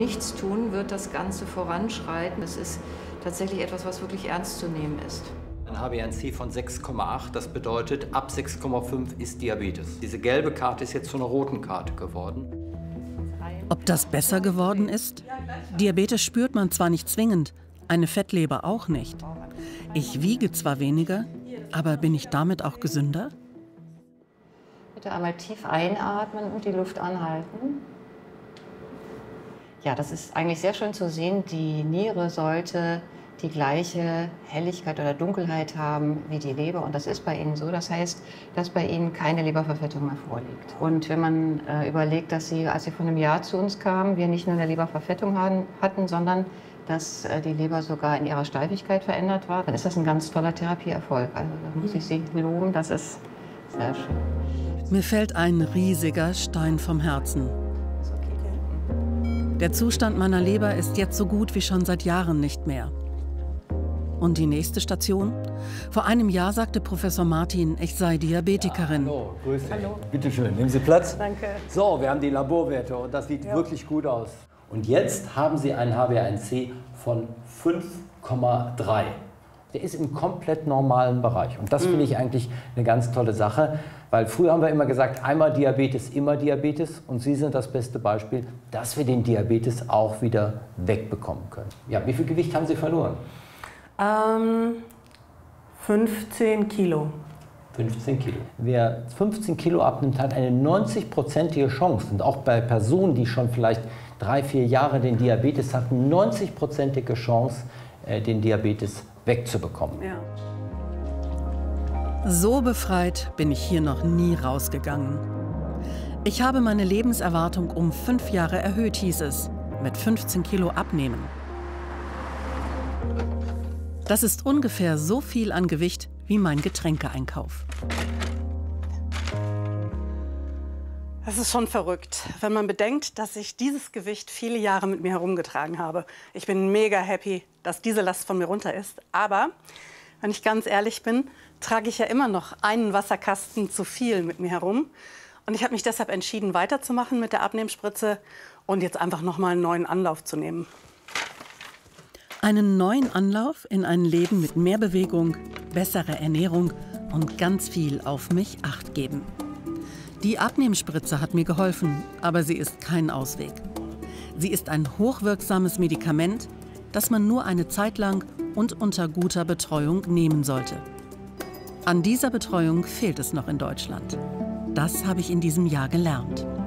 Nichts tun wird das Ganze voranschreiten. Es ist tatsächlich etwas, was wirklich ernst zu nehmen ist. Ein HbA1c von 6,8, das bedeutet, ab 6,5 ist Diabetes. Diese gelbe Karte ist jetzt zu einer roten Karte geworden. Ob das besser geworden ist? Diabetes spürt man zwar nicht zwingend, eine Fettleber auch nicht. Ich wiege zwar weniger, aber bin ich damit auch gesünder? Bitte einmal tief einatmen und die Luft anhalten. Ja, das ist eigentlich sehr schön zu sehen. Die Niere sollte die gleiche Helligkeit oder Dunkelheit haben wie die Leber. Und das ist bei Ihnen so. Das heißt, dass bei Ihnen keine Leberverfettung mehr vorliegt. Und wenn man überlegt, dass Sie, als Sie vor einem Jahr zu uns kamen, wir nicht nur eine Leberverfettung hatten, sondern dass die Leber sogar in ihrer Steifigkeit verändert war, dann ist das ein ganz toller Therapieerfolg. Also da muss ich Sie loben, das ist sehr schön. Mir fällt ein riesiger Stein vom Herzen. Der Zustand meiner Leber ist jetzt so gut wie schon seit Jahren nicht mehr. Und die nächste Station? Vor einem Jahr sagte Professor Martin, ich sei Diabetikerin. Ja, hallo, grüß dich. Hallo. Bitte schön, nehmen Sie Platz. Danke. So, wir haben die Laborwerte und das sieht wirklich gut aus. Und jetzt haben Sie einen HbA1c von 5,3. Der ist im komplett normalen Bereich. Und das finde ich eigentlich eine ganz tolle Sache, weil früher haben wir immer gesagt, einmal Diabetes, immer Diabetes. Und Sie sind das beste Beispiel, dass wir den Diabetes auch wieder wegbekommen können. Ja, wie viel Gewicht haben Sie verloren? 15 Kilo. 15 Kilo. Wer 15 Kilo abnimmt, hat eine 90-prozentige Chance. Und auch bei Personen, die schon vielleicht 3, 4 Jahre den Diabetes hatten, 90-prozentige Chance, den Diabetes wegzubekommen. Ja. So befreit bin ich hier noch nie rausgegangen. Ich habe meine Lebenserwartung um 5 Jahre erhöht, hieß es. Mit 15 Kilo abnehmen. Das ist ungefähr so viel an Gewicht wie mein Getränkeeinkauf. Das ist schon verrückt, wenn man bedenkt, dass ich dieses Gewicht viele Jahre mit mir herumgetragen habe. Ich bin mega happy, dass diese Last von mir runter ist. Aber, wenn ich ganz ehrlich bin, trage ich ja immer noch einen Wasserkasten zu viel mit mir herum. Und ich habe mich deshalb entschieden, weiterzumachen mit der Abnehmspritze und jetzt einfach noch mal einen neuen Anlauf zu nehmen. Einen neuen Anlauf in ein Leben mit mehr Bewegung, besserer Ernährung und ganz viel auf mich Acht geben. Die Abnehmspritze hat mir geholfen, aber sie ist kein Ausweg. Sie ist ein hochwirksames Medikament, das man nur eine Zeit lang und unter guter Betreuung nehmen sollte. An dieser Betreuung fehlt es noch in Deutschland. Das habe ich in diesem Jahr gelernt.